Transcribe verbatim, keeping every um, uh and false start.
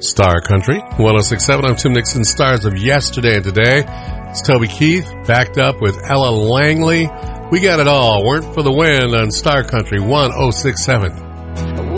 Star Country, one oh six point seven. I'm Tim Nixon. Stars of yesterday and today. It's Toby Keith, backed up with Ella Langley. We got it all. Weren't for the win on Star Country, one oh six point seven.